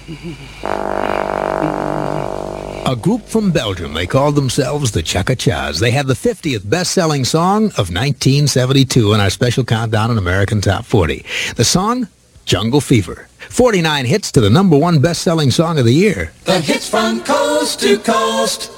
A group from Belgium, they called themselves the Cha-Cha-Chas. They had the 50th best-selling song of 1972 in our special countdown in American Top 40. The song, Jungle Fever. 49 hits to the number one best-selling song of the year. The hits from coast to coast.